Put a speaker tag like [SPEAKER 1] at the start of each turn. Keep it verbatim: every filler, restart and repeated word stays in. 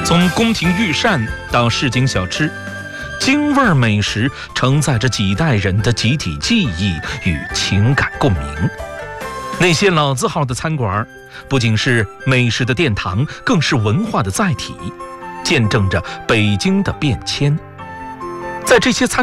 [SPEAKER 1] 从宫廷御膳到市井小吃，京味美食承载着几代人的集体记忆与情感共鸣。那些老字号的餐馆，不仅是美食的殿堂，更是文化的载体，见证着北京的变迁。在这些餐